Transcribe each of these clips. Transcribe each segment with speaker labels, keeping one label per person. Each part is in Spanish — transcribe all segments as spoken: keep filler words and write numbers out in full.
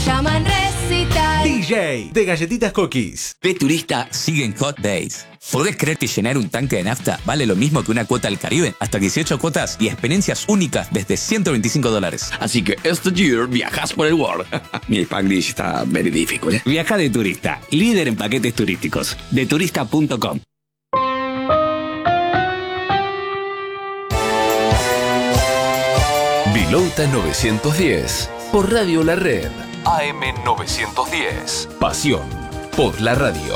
Speaker 1: llaman Recital.
Speaker 2: D J de Galletitas Cookies.
Speaker 3: De turista siguen Hot Days. ¿Podés creer que llenar un tanque de nafta vale lo mismo que una cuota al Caribe? Hasta dieciocho cuotas y experiencias únicas desde ciento veinticinco dólares.
Speaker 4: Así que este year viajas por el world. Mi Spanglish está very difficult, ¿eh?
Speaker 5: Viaja de turista, líder en paquetes turísticos. de turista punto com.
Speaker 6: Vilota novecientos diez. Por Radio La Red. A M novecientos diez. Pasión por la radio.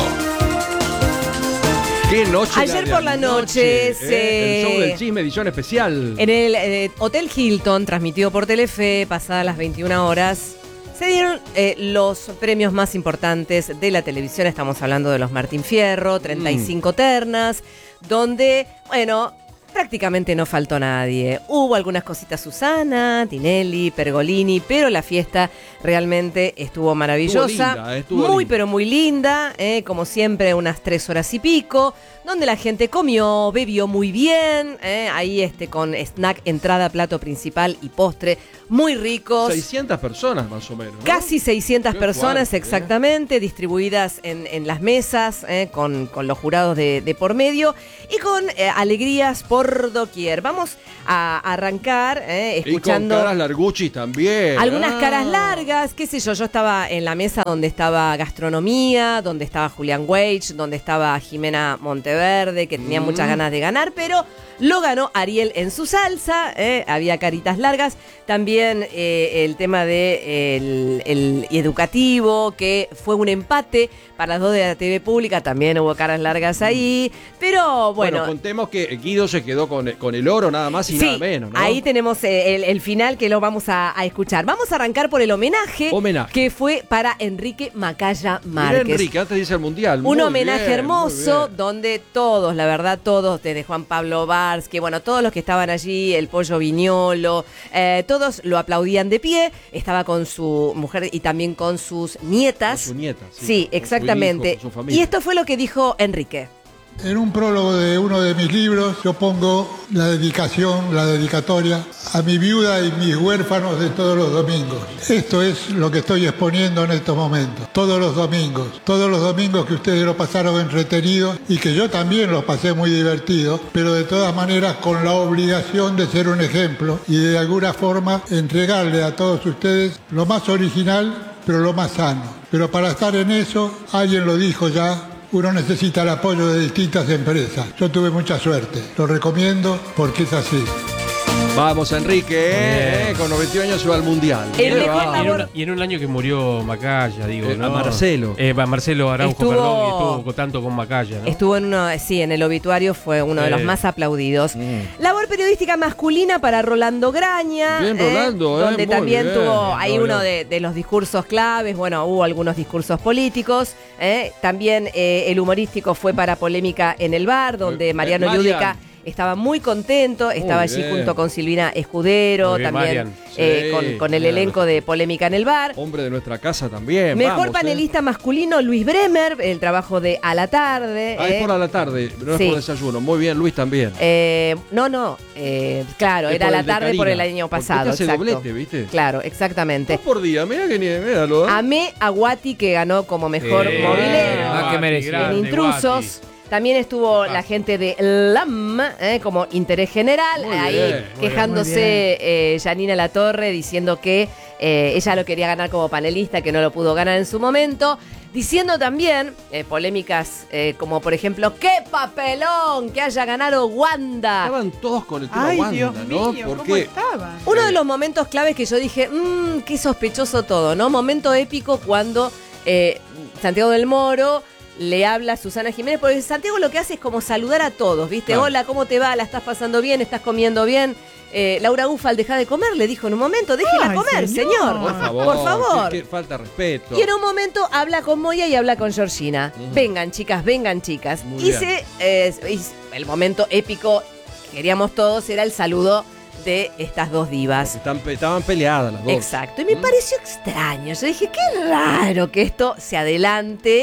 Speaker 7: Qué noche.
Speaker 8: Ayer por la noche,
Speaker 7: noche
Speaker 8: se...
Speaker 7: el show del chisme, edición especial.
Speaker 8: En el eh, Hotel Hilton, transmitido por Telefe, pasadas las veintiuna horas, se dieron eh, los premios más importantes de la televisión. Estamos hablando de los Martín Fierro, treinta y cinco mm. ternas, donde, bueno, prácticamente no faltó nadie. Hubo algunas cositas Susana, Tinelli, Pergolini, pero la fiesta realmente estuvo maravillosa.
Speaker 7: Estuvo linda, estuvo
Speaker 8: muy,
Speaker 7: linda.
Speaker 8: pero muy linda. Eh, como siempre, unas tres horas y pico, donde la gente comió, bebió muy bien. Eh, ahí este, con snack, entrada, plato principal y postre, muy ricos.
Speaker 7: seiscientas personas más o menos, ¿no?
Speaker 8: Casi seiscientas
Speaker 7: Qué
Speaker 8: personas
Speaker 7: fuerte,
Speaker 8: exactamente, ¿eh? Distribuidas en, en las mesas, eh, con, con los jurados de, de por medio y con eh, alegrías por doquier. Vamos a arrancar eh, escuchando...
Speaker 7: Y con caras larguchis también.
Speaker 8: Algunas
Speaker 7: ah.
Speaker 8: caras largas, qué sé yo. Yo estaba en la mesa donde estaba gastronomía, donde estaba Julián Weich, donde estaba Jimena Monteverde, que tenía mm. muchas ganas de ganar, pero lo ganó Ariel en su salsa. Eh, había caritas largas. También eh, el tema de eh, el, el educativo, que fue un empate para las dos de la T V pública. También hubo caras largas ahí. Pero bueno.
Speaker 7: Bueno, contemos que Guido se quedó con, con el oro nada más y
Speaker 8: sí,
Speaker 7: nada menos, ¿no?
Speaker 8: Ahí tenemos eh, el, el final que lo vamos a, a escuchar. Vamos a arrancar por el homenaje,
Speaker 7: Homenaje.
Speaker 8: que fue para Enrique Macaya Márquez.
Speaker 7: Mira, Enrique, antes dice el mundial.
Speaker 8: Un
Speaker 7: Muy
Speaker 8: homenaje
Speaker 7: bien,
Speaker 8: hermoso
Speaker 7: muy bien.
Speaker 8: donde todos, la verdad, todos, desde Juan Pablo Bars, que bueno, todos los que estaban allí, el Pollo Viñolo, eh, todos lo aplaudían de pie. Estaba con su mujer y también con sus nietas.
Speaker 7: Con su nieta, sí.
Speaker 8: Sí,
Speaker 7: Con
Speaker 8: exactamente.
Speaker 7: su hijo, con su familia.
Speaker 8: Y esto fue lo que dijo Enrique.
Speaker 9: En un prólogo de uno de mis libros yo pongo la dedicación, la dedicatoria a mi viuda y mis huérfanos de todos los domingos. Esto es lo que estoy exponiendo en estos momentos. Todos los domingos. Todos los domingos que ustedes lo pasaron entretenido y que yo también lo pasé muy divertido, pero de todas maneras con la obligación de ser un ejemplo y de alguna forma entregarle a todos ustedes lo más original, pero lo más sano. Pero para estar en eso, alguien lo dijo ya, uno necesita el apoyo de distintas empresas. Yo tuve mucha suerte. Lo recomiendo porque es así.
Speaker 7: Vamos, Enrique, eh, eh, con noventa y ocho años se va al mundial.
Speaker 8: El mejor
Speaker 10: y, en
Speaker 8: labor...
Speaker 10: un, y en un año que murió Macaya, digo,
Speaker 7: Eh,
Speaker 10: ¿no?
Speaker 7: a Marcelo.
Speaker 10: Eh, Marcelo Araujo,
Speaker 8: Estuvo-
Speaker 10: perdón, y estuvo con- tanto con Macaya, ¿no?
Speaker 8: Estuvo en uno, sí, en el obituario fue uno de
Speaker 10: Sí.
Speaker 8: los más aplaudidos.
Speaker 7: Mm.
Speaker 8: Labor periodística masculina para Rolando Graña.
Speaker 7: Bien, Rolando, eh,
Speaker 8: donde
Speaker 7: muy
Speaker 8: también
Speaker 7: bien.
Speaker 8: tuvo ahí
Speaker 10: No,
Speaker 8: uno
Speaker 10: no.
Speaker 8: de, de los discursos claves. Bueno, hubo algunos discursos políticos. eh. También eh, el humorístico fue para Polémica en el Bar, donde
Speaker 7: Eh,
Speaker 8: Mariano
Speaker 7: Marian.
Speaker 8: Yudica estaba muy contento. Estaba allí
Speaker 7: bien.
Speaker 8: junto con Silvina Escudero,
Speaker 10: Muy bien,
Speaker 8: también
Speaker 10: Marian.
Speaker 8: eh,
Speaker 7: Sí,
Speaker 8: con, con el
Speaker 7: claro.
Speaker 8: elenco de Polémica en el Bar.
Speaker 7: Hombre de nuestra casa también.
Speaker 8: Mejor
Speaker 7: vamos,
Speaker 8: panelista masculino, Luis Bremer, el trabajo de A la Tarde.
Speaker 7: Eh. Ah,
Speaker 8: eh.
Speaker 7: es por a la tarde, no
Speaker 8: Sí.
Speaker 7: es por desayuno. Muy bien, Luis también.
Speaker 8: Eh, no, no, eh, claro,
Speaker 7: Es
Speaker 8: era
Speaker 7: por
Speaker 8: la
Speaker 7: el de
Speaker 8: tarde por el
Speaker 7: Karina.
Speaker 8: año
Speaker 7: Porque
Speaker 8: pasado.
Speaker 7: este hace
Speaker 8: exacto.
Speaker 7: doblete, ¿viste?
Speaker 8: Claro, exactamente.
Speaker 7: Dos por día, mira que ni, míralo, ¿eh?
Speaker 8: Amé a Guati, que ganó como mejor
Speaker 10: Sí.
Speaker 8: movilero.
Speaker 10: Ah, qué merecido.
Speaker 8: En
Speaker 10: Grande,
Speaker 8: Intrusos. También estuvo la gente de L A M, eh, como Interés General,
Speaker 7: Muy
Speaker 8: ahí
Speaker 7: bien, muy
Speaker 8: quejándose eh, Janina Latorre, diciendo que eh, ella lo quería ganar como panelista, que no lo pudo ganar en su momento. Diciendo también eh, polémicas eh, como, por ejemplo, ¡qué papelón que haya ganado Wanda!
Speaker 7: Estaban todos con el tema
Speaker 11: Ay,
Speaker 7: Wanda,
Speaker 11: Dios
Speaker 7: ¿no?
Speaker 11: mío,
Speaker 7: ¿Por
Speaker 11: ¿cómo
Speaker 7: qué?
Speaker 11: estaban?
Speaker 8: Uno de los momentos claves que yo dije, mmm, qué sospechoso todo, ¿no? Momento épico cuando eh, Santiago del Moro le habla a Susana Jiménez, porque Santiago lo que hace es como saludar a todos, ¿viste?
Speaker 7: Claro.
Speaker 8: Hola, ¿cómo te va? ¿La estás pasando bien? ¿Estás comiendo bien? Eh, Laura Ufal, deja de comer, le dijo en un momento, déjela
Speaker 11: Ay,
Speaker 8: comer, señor.
Speaker 11: señor.
Speaker 7: Por favor.
Speaker 8: Por favor.
Speaker 7: Qué, qué falta de respeto.
Speaker 8: Y en un momento habla con Moya y habla con Georgina.
Speaker 7: Ujú.
Speaker 8: Vengan, chicas, vengan, chicas.
Speaker 7: Muy
Speaker 8: y
Speaker 7: bien.
Speaker 8: se, eh, y el momento épico que queríamos todos era el saludo de estas dos divas.
Speaker 7: Están, estaban peleadas las dos.
Speaker 8: Exacto, y me
Speaker 7: Mm.
Speaker 8: pareció extraño. Yo dije, qué raro que esto se adelante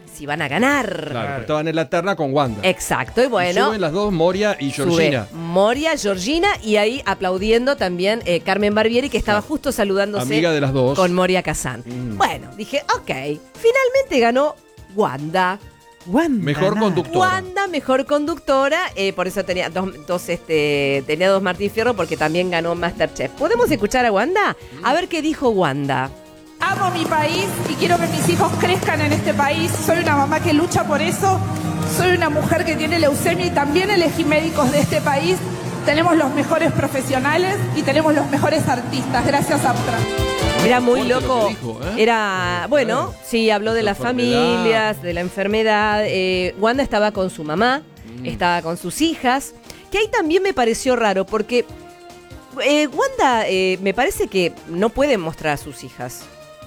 Speaker 8: si van a ganar.
Speaker 7: Claro, estaban en la terna con Wanda.
Speaker 8: Exacto, y bueno.
Speaker 7: Y suben las dos, Moria y Georgina.
Speaker 8: Sube Moria, Georgina, y ahí aplaudiendo también eh, Carmen Barbieri, que estaba justo saludándose
Speaker 7: amiga de las dos.
Speaker 8: con Moria Kazan. Mm. Bueno, dije, ok, finalmente ganó Wanda.
Speaker 1: Wanda,
Speaker 7: mejor
Speaker 1: nada.
Speaker 7: conductora.
Speaker 8: Wanda, mejor conductora, eh, por eso tenía dos, dos, este, tenía dos Martín Fierro, porque también ganó MasterChef. ¿Podemos escuchar a Wanda? A ver qué dijo Wanda.
Speaker 11: Amo mi país y quiero que mis hijos crezcan en este país. Soy una mamá que lucha por eso. Soy una mujer que tiene leucemia y también elegí médicos de este país. Tenemos los mejores profesionales y tenemos los mejores artistas. Gracias, Aptra.
Speaker 8: Era muy loco.
Speaker 7: Dijo, ¿eh?
Speaker 8: Era, bueno, sí, habló de
Speaker 7: la
Speaker 8: las
Speaker 7: enfermedad.
Speaker 8: familias, de la enfermedad. Eh, Wanda estaba con su mamá, mm. estaba con sus hijas, que ahí también me pareció raro, porque eh, Wanda eh, me parece que no puede mostrar a sus hijas.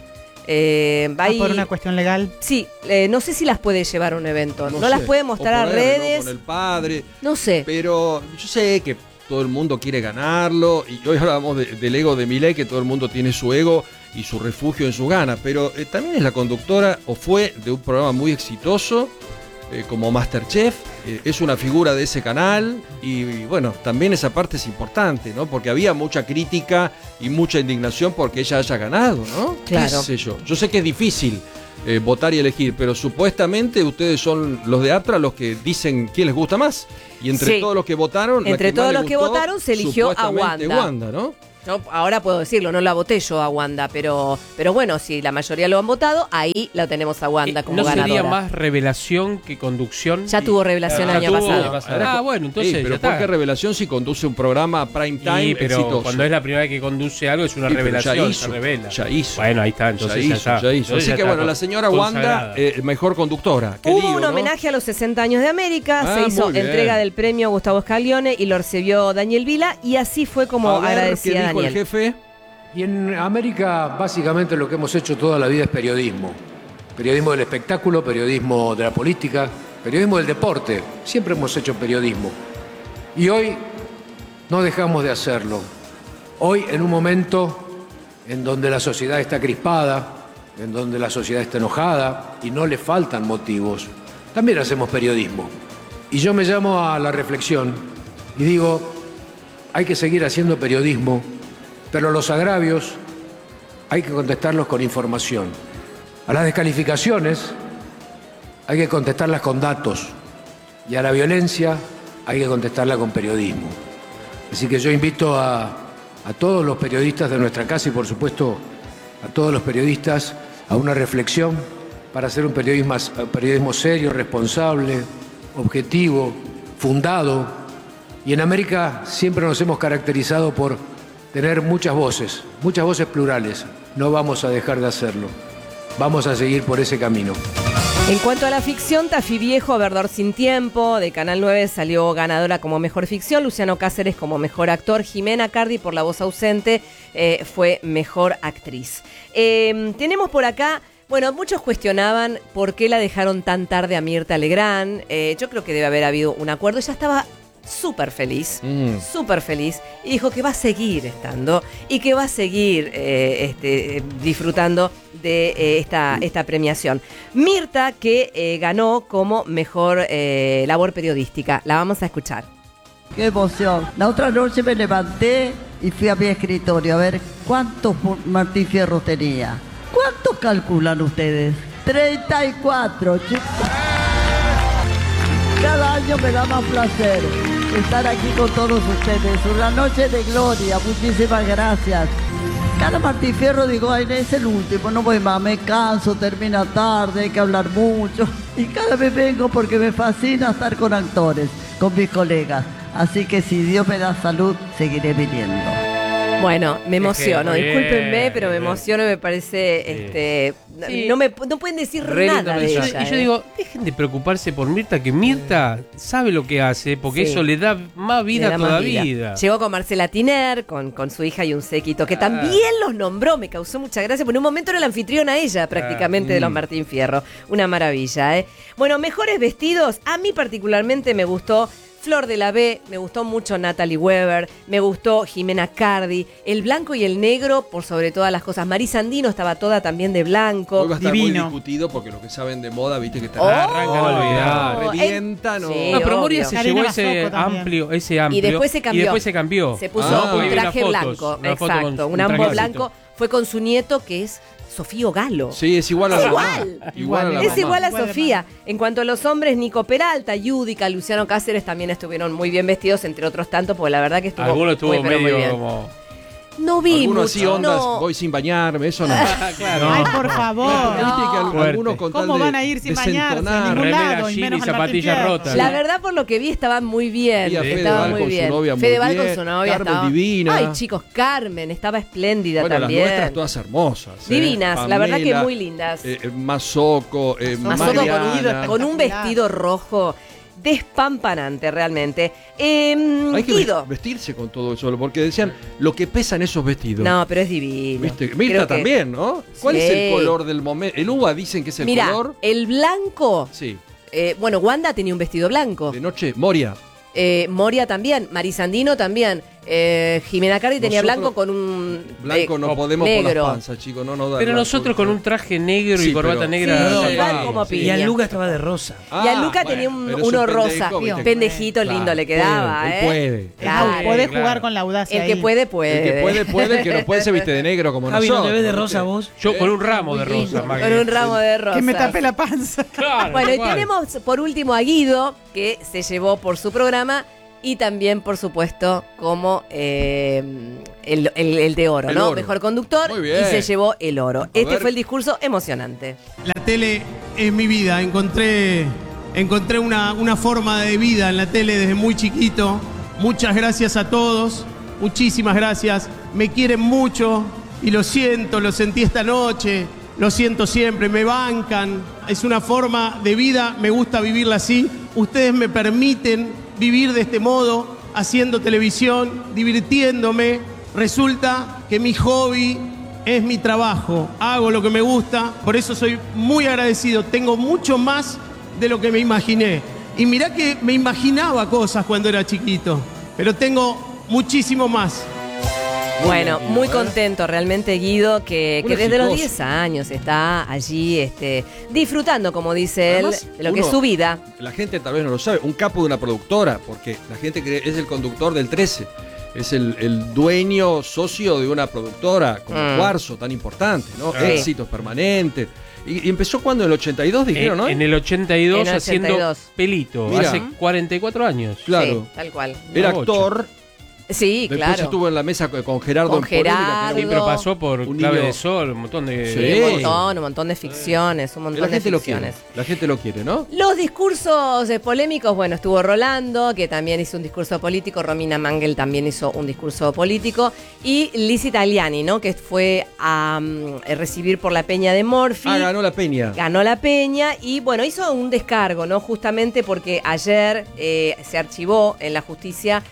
Speaker 8: Eh,
Speaker 1: ah,
Speaker 8: ahí,
Speaker 1: ¿por una cuestión legal?
Speaker 8: Sí, eh, no sé si las puede llevar a un evento. No, no las puede mostrar a
Speaker 7: poder,
Speaker 8: redes.
Speaker 7: ¿no? Con el padre.
Speaker 8: No sé.
Speaker 7: Pero yo sé que todo el mundo quiere ganarlo. Y hoy hablábamos de, del ego de Milei, que todo el mundo tiene su ego y su refugio en sus ganas. Pero eh, también es la conductora, o fue, de un programa muy exitoso, eh, como MasterChef. Eh, es una figura de ese canal. Y, y bueno, también esa parte es importante, ¿no? Porque había mucha crítica y mucha indignación porque ella haya ganado, ¿no?
Speaker 8: Claro.
Speaker 7: ¿Qué sé yo? Yo sé que es difícil eh, votar y elegir, pero supuestamente ustedes son los de Aptra los que dicen quién les gusta más. Y entre
Speaker 8: Sí.
Speaker 7: todos los que votaron,
Speaker 8: Entre
Speaker 7: la que
Speaker 8: todos
Speaker 7: más
Speaker 8: los
Speaker 7: le
Speaker 8: que
Speaker 7: gustó,
Speaker 8: votaron, se eligió a
Speaker 7: supuestamente
Speaker 8: Wanda.
Speaker 7: Wanda, ¿no?
Speaker 8: Yo ahora puedo decirlo, no la voté yo a Wanda, pero, pero bueno, si la mayoría lo han votado, ahí la tenemos a Wanda
Speaker 10: Eh,
Speaker 8: como
Speaker 10: ¿No
Speaker 8: ganadora.
Speaker 10: sería más revelación que conducción?
Speaker 8: Ya tuvo revelación el
Speaker 10: Ya
Speaker 8: año
Speaker 10: tuvo.
Speaker 8: pasado.
Speaker 10: Ah, bueno, entonces
Speaker 7: Sí, pero
Speaker 10: ya está.
Speaker 7: ¿por qué revelación si conduce un programa prime time
Speaker 10: Sí, pero
Speaker 7: exitoso?
Speaker 10: cuando es la primera vez que conduce algo es una
Speaker 7: Sí, pero
Speaker 10: revelación,
Speaker 7: ya hizo,
Speaker 10: se revela.
Speaker 7: ya hizo.
Speaker 10: Bueno, ahí está, entonces
Speaker 7: ya
Speaker 10: ya,
Speaker 7: hizo,
Speaker 10: está.
Speaker 7: ya hizo.
Speaker 10: Entonces
Speaker 7: Así
Speaker 10: ya
Speaker 7: que
Speaker 10: está
Speaker 7: bueno, la señora Wanda,
Speaker 10: consagrada.
Speaker 7: eh, mejor conductora. Qué
Speaker 8: Hubo
Speaker 7: lío,
Speaker 8: un
Speaker 7: ¿no?
Speaker 8: homenaje a los sesenta años de América,
Speaker 7: Ah,
Speaker 8: se hizo
Speaker 7: muy bien.
Speaker 8: entrega del premio a Gustavo Scalione y lo recibió Daniel Vila, y así fue como
Speaker 7: A ver, ¿qué
Speaker 8: agradecía
Speaker 7: dijo
Speaker 8: Daniel.
Speaker 7: el jefe?
Speaker 12: Y en América básicamente lo que hemos hecho toda la vida es periodismo. Periodismo del espectáculo, periodismo de la política, periodismo del deporte. Siempre hemos hecho periodismo. Y hoy no dejamos de hacerlo. Hoy en un momento en donde la sociedad está crispada, en donde la sociedad está enojada y no le faltan motivos, también hacemos periodismo. Y yo me llamo a la reflexión y digo, hay que seguir haciendo periodismo, pero los agravios hay que contestarlos con información. A las descalificaciones hay que contestarlas con datos. Y a la violencia hay que contestarla con periodismo. Así que yo invito a, a todos los periodistas de nuestra casa y por supuesto a todos los periodistas a una reflexión para hacer un periodismo, periodismo serio, responsable, objetivo, fundado. Y en América siempre nos hemos caracterizado por tener muchas voces, muchas voces plurales. No vamos a dejar de hacerlo. Vamos a seguir por ese camino.
Speaker 8: En cuanto a la ficción, Tafí Viejo, Verdor sin Tiempo, de Canal nueve, salió ganadora como mejor ficción, Luciano Cáceres como mejor actor, Jimena Cardi por La voz ausente eh, fue mejor actriz. Eh, tenemos por acá, bueno, muchos cuestionaban por qué la dejaron tan tarde a Mirta Legrand. Eh, yo creo que debe haber habido un acuerdo, ella estaba súper feliz, mm. súper feliz, y dijo que va a seguir estando y que va a seguir eh, este, disfrutando de eh, esta, esta premiación. Mirta, que eh, ganó como mejor eh, labor periodística. La vamos a escuchar.
Speaker 13: Qué emoción. La otra noche me levanté y fui a mi escritorio a ver cuántos Martín Fierro tenía. ¿Cuántos calculan ustedes? treinta y cuatro, chicos. Cada año me da más placer estar aquí con todos ustedes. Una noche de gloria, muchísimas gracias. Cada Martín Fierro digo, ay, es el último, no voy más, me canso, termina tarde, hay que hablar mucho. Y cada vez vengo porque me fascina estar con actores, con mis colegas. Así que si Dios me da salud, seguiré viniendo.
Speaker 8: Bueno, me emociono,
Speaker 10: Bien,
Speaker 8: discúlpenme, pero me
Speaker 10: bien.
Speaker 8: emociono, me parece,
Speaker 10: Sí.
Speaker 8: este,
Speaker 10: Sí.
Speaker 8: no me no pueden decir
Speaker 10: Re lindo
Speaker 8: nada de
Speaker 10: mensaje.
Speaker 8: ella.
Speaker 10: Y yo
Speaker 8: eh.
Speaker 10: digo, dejen de preocuparse por Mirta, que Mirta sabe lo que hace, porque
Speaker 8: Sí.
Speaker 10: eso le da más vida
Speaker 8: Le da más
Speaker 10: todavía.
Speaker 8: vida. Llegó con Marcela Tiner, con, con su hija y un séquito, que
Speaker 10: Ah.
Speaker 8: también los nombró, me causó mucha gracia, porque en un momento era la anfitriona ella, prácticamente,
Speaker 10: Ah,
Speaker 8: de los
Speaker 10: mm.
Speaker 8: Martín Fierro. Una maravilla, ¿eh? Bueno, mejores vestidos, a mí particularmente me gustó Flor de la B, me gustó mucho Natalie Weber, me gustó Jimena Cardi, el blanco y el negro por sobre todas las cosas. Mari Sandino estaba toda también de blanco.
Speaker 7: Hoy va a estar
Speaker 8: Divino.
Speaker 7: muy discutido porque los que saben de moda, viste que están
Speaker 8: Oh,
Speaker 10: arrancan a olvidar.
Speaker 7: revienta, no.
Speaker 8: Sí,
Speaker 10: No, pero Moria
Speaker 8: obvio.
Speaker 10: se
Speaker 8: Karina
Speaker 10: llevó ese
Speaker 8: Mazzocco también.
Speaker 10: amplio, ese amplio.
Speaker 8: Y después se cambió.
Speaker 10: Y después se cambió.
Speaker 8: Se puso
Speaker 10: Ah, porque
Speaker 8: un
Speaker 10: vi unas
Speaker 8: traje
Speaker 10: fotos,
Speaker 8: blanco,
Speaker 10: una foto
Speaker 8: exacto,
Speaker 10: con
Speaker 8: un ambo
Speaker 10: trajecito.
Speaker 8: blanco. Fue con su nieto que es Sofío Galo.
Speaker 7: Sí, es igual a la
Speaker 8: Igual.
Speaker 7: mamá. Igual a la
Speaker 8: Es
Speaker 7: mamá.
Speaker 8: igual a Sofía. En cuanto a los hombres, Nico Peralta, Yudica, Luciano Cáceres también estuvieron muy bien vestidos, entre otros tantos, porque la verdad que estuvo
Speaker 10: Alguno estuvo
Speaker 8: muy, pero muy
Speaker 10: medio
Speaker 8: bien.
Speaker 10: como...
Speaker 8: No vi
Speaker 7: Algunos
Speaker 8: mucho,
Speaker 7: así ondas,
Speaker 8: no.
Speaker 7: voy sin bañarme, eso no.
Speaker 10: Claro.
Speaker 1: Ay, por favor.
Speaker 7: Viste que al-
Speaker 10: Fuerte.
Speaker 7: algunos con tal
Speaker 1: ¿Cómo
Speaker 7: de
Speaker 1: van a ir sin bañarse?
Speaker 7: desentonar.
Speaker 1: A ningún
Speaker 10: Remera,
Speaker 1: lado, y
Speaker 10: jean
Speaker 1: menos
Speaker 10: y
Speaker 1: al Martín
Speaker 10: zapatillas
Speaker 1: Fierro.
Speaker 10: rotas.
Speaker 8: La verdad, por lo que vi, estaban muy bien.
Speaker 7: Y a Fedeval
Speaker 8: Estaban muy
Speaker 7: con su
Speaker 8: bien.
Speaker 7: novia muy
Speaker 8: Fedeval con
Speaker 7: bien.
Speaker 8: su novia
Speaker 7: Carmen
Speaker 8: estaba.
Speaker 7: divina.
Speaker 8: Ay, chicos, Carmen estaba espléndida
Speaker 7: Bueno,
Speaker 8: también.
Speaker 7: las nuestras todas hermosas. ¿eh?
Speaker 8: Divinas, la verdad que
Speaker 7: Pamela,
Speaker 8: muy lindas.
Speaker 7: Eh, eh, Mazzocco, eh,
Speaker 8: Mazzocco con
Speaker 7: Mariana.
Speaker 8: un, con un vestido rojo despampanante realmente. Eh,
Speaker 7: Hay que
Speaker 8: Guido.
Speaker 7: vestirse con todo eso, porque decían lo que pesan esos vestidos.
Speaker 8: No, pero es divino.
Speaker 7: ¿Viste?
Speaker 8: Creo
Speaker 7: Mirta
Speaker 8: que-
Speaker 7: también, ¿no? ¿Cuál
Speaker 8: Sí.
Speaker 7: es el color del momento? El uva dicen que es el
Speaker 8: Mira,
Speaker 7: color.
Speaker 8: el blanco.
Speaker 7: Sí.
Speaker 8: eh, bueno, Wanda tenía un vestido blanco.
Speaker 7: De noche, Moria.
Speaker 8: Eh, Moria también. Marisandino también. Eh, Jimena Cardi tenía
Speaker 7: Nosotros-
Speaker 8: blanco con un.
Speaker 7: Blanco
Speaker 8: eh,
Speaker 7: no podemos por
Speaker 8: negro.
Speaker 7: las panzas, chicos. No, no da
Speaker 10: Pero
Speaker 7: blanco.
Speaker 10: nosotros con un traje negro
Speaker 7: Sí,
Speaker 10: y corbata
Speaker 7: pero-
Speaker 10: negra.
Speaker 8: Sí,
Speaker 10: no,
Speaker 8: igual
Speaker 10: no.
Speaker 8: como
Speaker 14: Y
Speaker 8: piña.
Speaker 14: Aluga estaba de rosa.
Speaker 7: Ah,
Speaker 8: y a Luca
Speaker 7: bueno,
Speaker 8: tenía un-
Speaker 7: pero es
Speaker 8: uno
Speaker 7: un
Speaker 8: rosa.
Speaker 7: pendejo, viste.
Speaker 8: Pendejito
Speaker 7: Claro,
Speaker 8: lindo le
Speaker 7: puede,
Speaker 8: quedaba,
Speaker 7: él
Speaker 8: ¿eh?
Speaker 7: puede.
Speaker 8: Claro.
Speaker 1: Podés
Speaker 10: claro.
Speaker 1: jugar con la audacia
Speaker 8: El que
Speaker 1: ahí.
Speaker 8: puede, puede.
Speaker 7: El que puede, puede. El que no puede se viste de negro como
Speaker 14: Javi, ¿no
Speaker 7: nosotros.
Speaker 14: te ves de
Speaker 7: ¿viste?
Speaker 14: rosa vos?
Speaker 10: Yo con un ramo de rosa, Maggie.
Speaker 8: Con un ramo de rosas.
Speaker 1: Que me tapé la panza.
Speaker 10: Claro,
Speaker 8: Bueno, y
Speaker 10: igual.
Speaker 8: tenemos por último a Guido, que se llevó por su programa, y también, por supuesto, como eh, el, el- el de oro,
Speaker 7: El
Speaker 8: ¿no?
Speaker 7: oro.
Speaker 8: Mejor conductor,
Speaker 7: Muy bien.
Speaker 8: y se llevó el oro. este
Speaker 7: ver.
Speaker 8: fue el discurso emocionante.
Speaker 15: La tele es mi vida. Encontré, encontré una, una forma de vida en la tele desde muy chiquito. Muchas gracias a todos. Muchísimas gracias. Me quieren mucho y lo siento, lo sentí esta noche. Lo siento siempre, me bancan. Es una forma de vida, me gusta vivirla así. Ustedes me permiten vivir de este modo, haciendo televisión, divirtiéndome. Resulta que mi hobby es mi trabajo. Hago lo que me gusta, por eso soy muy agradecido. Tengo mucho más de lo que me imaginé. Y mirá que me imaginaba cosas cuando era chiquito, pero tengo muchísimo más.
Speaker 8: Bueno,
Speaker 7: bien, Guido,
Speaker 8: muy
Speaker 7: ¿eh?
Speaker 8: contento realmente Guido, que,
Speaker 7: Un
Speaker 8: que desde los
Speaker 7: exitoso.
Speaker 8: diez años está allí este, disfrutando, como dice
Speaker 7: Además,
Speaker 8: él, de lo que
Speaker 7: uno-
Speaker 8: es su vida.
Speaker 7: La gente tal vez no lo sabe. Un capo de una productora, porque la gente cree es el conductor del trece. Es el, el dueño, socio de una productora como
Speaker 8: Mm.
Speaker 7: Cuarzo, tan importante, ¿no?
Speaker 10: Sí.
Speaker 7: Éxitos permanentes. Y, y empezó cuando, en el ochenta y dos, dijeron, ¿no?
Speaker 10: En, en el ochenta y dos
Speaker 8: En el
Speaker 10: haciendo
Speaker 8: ochenta y dos.
Speaker 10: pelito,
Speaker 7: Mira.
Speaker 10: hace cuarenta y cuatro años.
Speaker 7: Claro.
Speaker 8: Sí, tal cual.
Speaker 7: Era
Speaker 10: Ocho.
Speaker 7: actor.
Speaker 8: Sí,
Speaker 7: Después
Speaker 8: claro.
Speaker 7: estuvo en la mesa con con Gerardo
Speaker 8: Con
Speaker 7: en Polémica, que era
Speaker 8: Gerardo.
Speaker 10: Sí, pero pasó por
Speaker 7: Un
Speaker 10: Clave
Speaker 7: niño-
Speaker 10: de Sol, un montón de...
Speaker 7: Sí.
Speaker 8: Sí, un montón, un montón de ficciones, un montón
Speaker 7: La
Speaker 8: de
Speaker 7: gente lo quiere.
Speaker 8: ficciones.
Speaker 7: La gente lo quiere, ¿no?
Speaker 8: Los discursos eh, polémicos, bueno, estuvo Rolando, que también hizo un discurso político, Romina Mangel también hizo un discurso político, y Liz Italiani, ¿no? Que fue a mm, recibir por la Peña de Morphy.
Speaker 7: Ah, ganó la Peña.
Speaker 8: Ganó la Peña y bueno, hizo un descargo, ¿no? Justamente porque ayer eh, se archivó en la justicia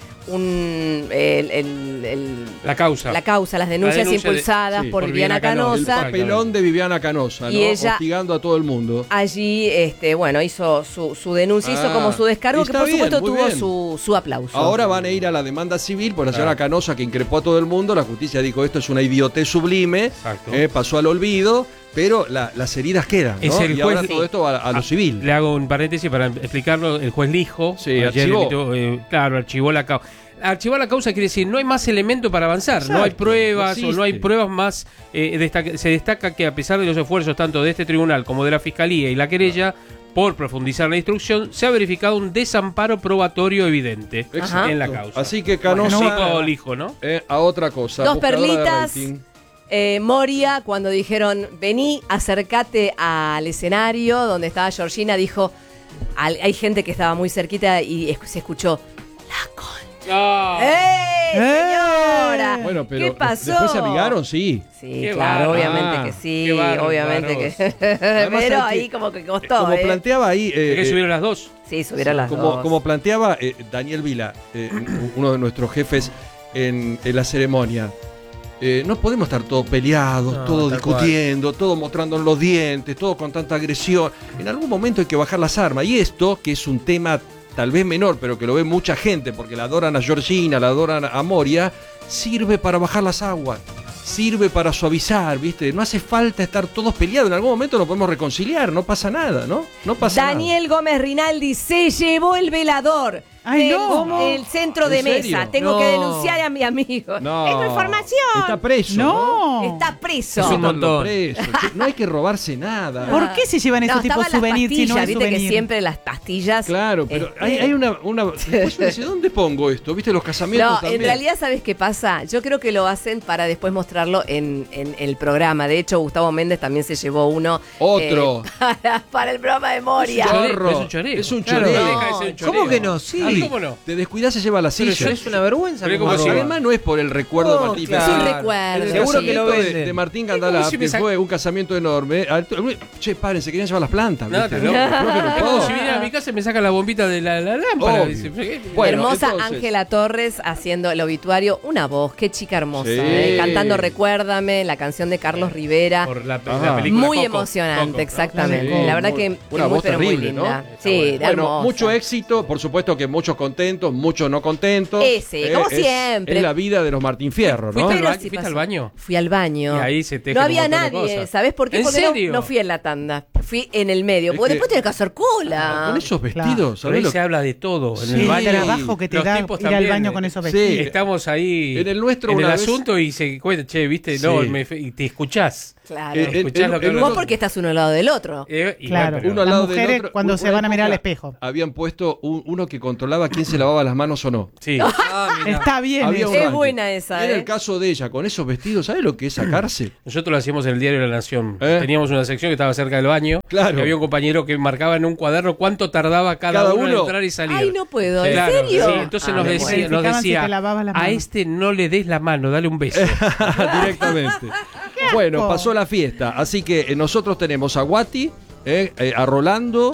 Speaker 8: un el, el- el-
Speaker 10: La causa.
Speaker 8: la causa, las denuncias
Speaker 10: La denuncia de-
Speaker 8: impulsadas
Speaker 7: sí,
Speaker 8: por,
Speaker 10: por
Speaker 8: Viviana
Speaker 10: Viviana Canosa.
Speaker 7: El
Speaker 8: Canosa.
Speaker 7: papelón de Viviana Canosa, ¿no?
Speaker 8: Y ella-
Speaker 7: Hostigando a todo el mundo.
Speaker 8: Allí, este, bueno, hizo su, su denuncia, hizo
Speaker 7: Ah,
Speaker 8: como su descargo,
Speaker 7: y
Speaker 8: que
Speaker 7: está
Speaker 8: por
Speaker 7: bien,
Speaker 8: supuesto
Speaker 7: muy
Speaker 8: tuvo
Speaker 7: bien.
Speaker 8: su, su aplauso.
Speaker 7: Ahora van a ir a la demanda civil por la señora Canosa, que increpó a todo el mundo. La justicia dijo, esto es una idiotez sublime.
Speaker 10: Exacto.
Speaker 7: eh, pasó al olvido, pero la- las heridas quedan, ¿no?
Speaker 10: Es el
Speaker 7: y ahora
Speaker 10: juez-
Speaker 7: todo esto va a, a lo
Speaker 10: Ah,
Speaker 7: civil.
Speaker 10: Le hago un paréntesis para explicarlo. El juez Lijo,
Speaker 7: Sí,
Speaker 10: ayer
Speaker 7: archivó.
Speaker 10: emitió, eh, claro, archivó la causa. Archivar la causa quiere decir no hay más elemento para avanzar, no hay
Speaker 7: Exacto,
Speaker 10: pruebas
Speaker 7: no
Speaker 10: o no hay
Speaker 7: existe.
Speaker 10: pruebas más. eh, destaca- se destaca que a pesar de los esfuerzos tanto de este tribunal como de la fiscalía y la querella por profundizar la instrucción, se ha verificado un desamparo probatorio evidente
Speaker 7: Exacto.
Speaker 10: en la causa.
Speaker 7: Así que Canosa
Speaker 10: Lijo, Lijo, ¿no?
Speaker 7: eh, a otra cosa.
Speaker 8: Dos
Speaker 7: buscadora de
Speaker 8: perlitas.
Speaker 7: rating.
Speaker 8: Eh, Moria, cuando dijeron, vení, acércate al escenario donde estaba Georgina, dijo, al- hay gente que estaba muy cerquita y es- se escuchó, ¡eh, señora!
Speaker 7: Bueno, pero
Speaker 8: ¿Qué pasó?
Speaker 7: después se amigaron, sí.
Speaker 8: Sí,
Speaker 10: Qué
Speaker 8: claro,
Speaker 10: bárbaro.
Speaker 8: obviamente
Speaker 7: Ah,
Speaker 8: que sí,
Speaker 10: qué bárbaro,
Speaker 8: obviamente que...
Speaker 7: Además,
Speaker 8: Pero
Speaker 7: hay que-
Speaker 8: ahí como que costó,
Speaker 7: Como
Speaker 8: ¿eh?
Speaker 7: planteaba ahí... eh,
Speaker 10: ¿Es que
Speaker 7: eh,
Speaker 10: subieron las dos?
Speaker 8: Sí, subieron las
Speaker 7: como,
Speaker 8: dos.
Speaker 7: como planteaba eh, Daniel Vila, eh, uno de nuestros jefes en, en la ceremonia, eh, no podemos estar todos peleados,
Speaker 14: No,
Speaker 7: todos
Speaker 14: tal
Speaker 7: discutiendo, todos mostrándonos los dientes, todos con tanta agresión. En algún momento hay que bajar las armas. Y esto, que es un tema tal vez menor, pero que lo ve mucha gente, porque la adoran a Georgina, la adoran a Moria, sirve para bajar las aguas. Sirve para suavizar, ¿viste? No hace falta estar todos peleados. En algún momento nos podemos reconciliar, no pasa nada, ¿no? No pasa
Speaker 8: Daniel
Speaker 7: nada.
Speaker 8: Gómez Rinaldi se llevó el velador.
Speaker 1: Ay,
Speaker 8: del-
Speaker 1: no.
Speaker 8: El centro
Speaker 7: ¿En
Speaker 8: de
Speaker 7: serio?
Speaker 8: mesa. Tengo
Speaker 7: No.
Speaker 8: que denunciar a mi amigo.
Speaker 7: No.
Speaker 8: Tengo información.
Speaker 7: Está preso.
Speaker 1: No.
Speaker 8: Está preso.
Speaker 10: Es un montón.
Speaker 7: Preso. No hay que robarse nada.
Speaker 1: ¿Por qué se llevan esos
Speaker 8: No,
Speaker 1: tipos
Speaker 8: estaban las
Speaker 1: souvenirs si no
Speaker 8: pastillas,
Speaker 1: es
Speaker 8: viste que
Speaker 1: souvenir?
Speaker 8: siempre las pastillas.
Speaker 7: Claro, pero
Speaker 8: este,
Speaker 7: hay, hay una, una. Después uno dice, ¿dónde pongo esto? ¿Viste los casamientos
Speaker 8: No,
Speaker 7: también?
Speaker 8: en realidad, ¿sabes qué pasa? Yo creo que lo hacen para después mostrarlo en, en el programa. De hecho, Gustavo Méndez también se llevó uno.
Speaker 7: Otro.
Speaker 8: eh, para, para el programa de Moria.
Speaker 7: Es un chorro.
Speaker 10: Es un choreo.
Speaker 7: Es un
Speaker 10: Claro,
Speaker 7: choreo.
Speaker 10: no deja de ser un choreo.
Speaker 14: ¿Cómo que no? Sí.
Speaker 10: Ah, ¿cómo no?
Speaker 7: Te descuidas, se lleva la
Speaker 10: Pero
Speaker 7: silla.
Speaker 14: Es una vergüenza.
Speaker 10: Pero
Speaker 14: como
Speaker 10: ¿cómo
Speaker 14: se
Speaker 10: se
Speaker 14: llama?
Speaker 7: Además no es por el recuerdo
Speaker 14: No,
Speaker 7: de Martín.
Speaker 14: claro.
Speaker 8: Es un
Speaker 7: Fierro.
Speaker 8: recuerdo.
Speaker 7: El
Speaker 14: Seguro que lo
Speaker 7: casamiento de,
Speaker 14: venden.
Speaker 7: de Martín
Speaker 10: ¿Cómo
Speaker 7: Gandalaf,
Speaker 10: si me
Speaker 7: que
Speaker 10: sac-
Speaker 7: fue un casamiento enorme. Al- Che, paren, se querían llevar las plantas.
Speaker 10: No,
Speaker 7: ¿viste?
Speaker 10: está loco.
Speaker 7: Creo que no
Speaker 10: Es como
Speaker 7: puedo.
Speaker 10: si vinieran a mi casa y me sacan la bombita de la, la lámpara.
Speaker 7: Obvio.
Speaker 10: Dice, ¿qué?
Speaker 7: Bueno,
Speaker 8: hermosa
Speaker 7: entonces-
Speaker 8: Ángela Torres haciendo el obituario. Una voz, qué chica hermosa.
Speaker 7: Sí.
Speaker 8: eh, Cantando Recuérdame, la canción de Carlos Rivera.
Speaker 10: Por la,
Speaker 7: Ajá.
Speaker 10: la película
Speaker 8: Muy
Speaker 10: Coco.
Speaker 8: emocionante,
Speaker 10: Coco, ¿no?
Speaker 8: exactamente.
Speaker 7: Sí,
Speaker 8: la verdad
Speaker 7: muy-
Speaker 8: que,
Speaker 7: una
Speaker 8: que muy,
Speaker 7: voz
Speaker 8: pero muy
Speaker 7: terrible,
Speaker 8: linda.
Speaker 7: ¿no?
Speaker 8: Sí,
Speaker 10: bueno.
Speaker 8: era
Speaker 7: Bueno,
Speaker 8: hermosa.
Speaker 7: mucho éxito, por supuesto que muchos contentos, muchos no contentos.
Speaker 8: Ese, como
Speaker 7: es-
Speaker 8: siempre.
Speaker 7: Es la vida de los Martín Fierro, ¿no?
Speaker 10: ¿Fuiste, al,
Speaker 8: Pero
Speaker 10: ba-
Speaker 8: sí
Speaker 10: ¿fuiste
Speaker 8: pasó.
Speaker 10: al baño?
Speaker 8: Fui al baño.
Speaker 10: Y ahí se tejen
Speaker 8: No
Speaker 10: un
Speaker 8: había
Speaker 10: montón de
Speaker 8: nadie,
Speaker 10: cosas.
Speaker 8: ¿sabés por qué?
Speaker 10: ¿En
Speaker 8: Porque no-
Speaker 10: serio?
Speaker 8: No, fui en la tanda. Fui en el medio.
Speaker 7: Es
Speaker 8: Porque
Speaker 7: que-
Speaker 8: después tenés que hacer cola.
Speaker 7: Con esos vestidos,
Speaker 10: Pero
Speaker 7: ¿sabés
Speaker 10: ahí
Speaker 7: lo
Speaker 10: se habla de todo. En
Speaker 7: Sí.
Speaker 10: el
Speaker 1: El
Speaker 10: baño.
Speaker 1: trabajo que te
Speaker 10: Los
Speaker 1: da ir
Speaker 10: tipos
Speaker 1: al
Speaker 10: también,
Speaker 1: baño
Speaker 10: eh,
Speaker 1: con esos
Speaker 7: Sí.
Speaker 1: vestidos.
Speaker 10: Estamos ahí
Speaker 7: En el nuestro
Speaker 10: en el
Speaker 7: una vez-
Speaker 10: asunto y se cuenta, che, viste, no,
Speaker 7: Sí.
Speaker 10: me- y te escuchás.
Speaker 8: Claro.
Speaker 7: Eh, eh,
Speaker 10: Escuchás
Speaker 7: en-
Speaker 10: lo que
Speaker 7: en
Speaker 10: hablan.
Speaker 8: Vos
Speaker 7: uno-
Speaker 8: porque estás uno al lado del otro.
Speaker 10: Eh, y
Speaker 1: Claro.
Speaker 10: bueno, pero-
Speaker 7: Uno al
Speaker 1: Las
Speaker 7: lado del
Speaker 1: mujeres
Speaker 7: otro.
Speaker 1: cuando
Speaker 7: Una
Speaker 1: se van a mirar al
Speaker 7: época
Speaker 1: espejo.
Speaker 7: Habían puesto un- uno que controlaba quién se lavaba las manos o no.
Speaker 10: Sí.
Speaker 14: Ah, mirá.
Speaker 1: Está bien
Speaker 7: Había
Speaker 1: eso.
Speaker 7: un
Speaker 8: Es
Speaker 7: ranking.
Speaker 8: buena esa,
Speaker 7: Era
Speaker 8: ¿eh?
Speaker 7: el caso de ella, con esos vestidos, ¿sabes lo que es sacarse?
Speaker 10: Nosotros lo hacíamos en el diario La Nación.
Speaker 7: ¿Eh?
Speaker 10: Teníamos una sección que estaba cerca del baño.
Speaker 7: Claro.
Speaker 10: Y había un compañero que marcaba en un cuaderno cuánto tardaba cada,
Speaker 7: Cada
Speaker 10: uno en
Speaker 7: uno.
Speaker 10: entrar y salir.
Speaker 8: Ay, no puedo. ¿En
Speaker 10: Claro,
Speaker 8: serio?
Speaker 10: sí, entonces
Speaker 8: Ah,
Speaker 10: nos
Speaker 8: me
Speaker 10: decía,
Speaker 8: muero.
Speaker 10: nos
Speaker 1: Verificaban si
Speaker 10: decía
Speaker 1: te lavabas las
Speaker 10: a
Speaker 1: manos.
Speaker 10: este no le des la mano, dale un beso.
Speaker 7: Directamente. Bueno, pasó la fiesta. Así que eh, nosotros tenemos a Guati, eh, eh, a Rolando,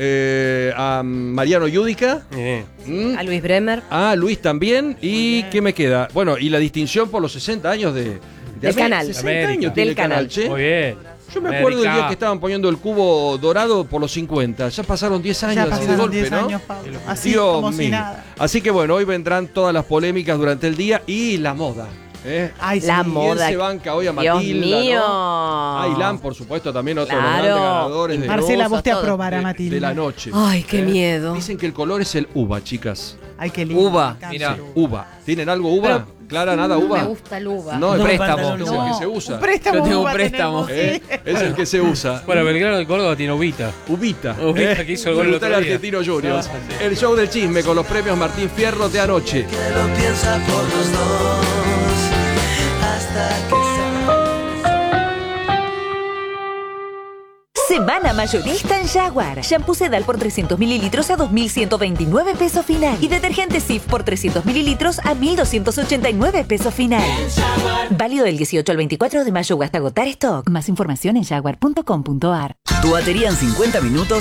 Speaker 7: eh, a Mariano Yudica,
Speaker 10: Eh.
Speaker 7: mm,
Speaker 8: A Luis Bremer.
Speaker 7: a Luis también. ¿Y qué me queda? Bueno, y la distinción por los sesenta años de. de
Speaker 8: Del
Speaker 7: América.
Speaker 8: canal.
Speaker 7: sesenta
Speaker 10: América.
Speaker 7: años tiene
Speaker 8: Del
Speaker 7: el canal,
Speaker 8: canal.
Speaker 7: che.
Speaker 10: Muy bien.
Speaker 7: Yo me acuerdo del
Speaker 10: América.
Speaker 7: día que estaban poniendo el cubo dorado por los cincuenta. Ya pasaron diez años
Speaker 1: Ya
Speaker 7: así de
Speaker 1: pasaron
Speaker 7: golpe,
Speaker 1: diez
Speaker 7: ¿no?
Speaker 1: años, Pablo. Así
Speaker 7: Dios
Speaker 1: como si
Speaker 7: mío.
Speaker 1: nada.
Speaker 7: Así que bueno, hoy vendrán todas las polémicas durante el día y la moda. ¿eh?
Speaker 1: Ay,
Speaker 8: La
Speaker 1: sí.
Speaker 8: moda.
Speaker 7: ¿Quién se banca hoy a
Speaker 8: Dios
Speaker 7: Matilda?
Speaker 8: mío.
Speaker 7: ¿no? A Ilan, por supuesto, también otro de los
Speaker 8: Claro.
Speaker 7: grandes ganadores de,
Speaker 1: Marcela, vos te
Speaker 8: todo.
Speaker 1: aprobarás,
Speaker 7: de-
Speaker 1: Matilda.
Speaker 7: de la noche.
Speaker 8: Ay, qué
Speaker 7: ¿eh?
Speaker 8: miedo.
Speaker 7: Dicen que el color es el uva, chicas.
Speaker 1: Ay, qué lindo.
Speaker 14: Uva,
Speaker 1: me encanta
Speaker 14: mirá.
Speaker 1: el uva.
Speaker 7: Uva. ¿Tienen algo uva? Clara, nada uva.
Speaker 8: Me gusta el uva.
Speaker 7: No, el
Speaker 14: No,
Speaker 7: préstamo.
Speaker 14: préstamo.
Speaker 7: Es el
Speaker 1: No,
Speaker 7: que se usa.
Speaker 1: un préstamo
Speaker 14: Yo tengo un
Speaker 1: uva
Speaker 14: préstamo.
Speaker 1: tenemos,
Speaker 7: ¿eh?
Speaker 1: sí.
Speaker 7: Es el que se usa.
Speaker 10: Bueno, Belgrano de Córdoba tiene Uvita.
Speaker 7: Uvita.
Speaker 10: Uvita,
Speaker 7: ¿eh?
Speaker 10: que hizo el gol el
Speaker 7: Brutal
Speaker 10: otro día.
Speaker 7: Argentino Juniors. El show del chisme con los premios Martín Fierro de anoche.
Speaker 16: Semana mayorista en Jaguar. Shampoo Sedal por trescientos mililitros a dos mil ciento veintinueve pesos final. Y detergente Cif por trescientos mililitros a mil doscientos ochenta y nueve pesos final. Válido del dieciocho al veinticuatro de mayo o hasta agotar stock. Más información en jaguar punto com punto ar.
Speaker 17: Tu batería en cincuenta minutos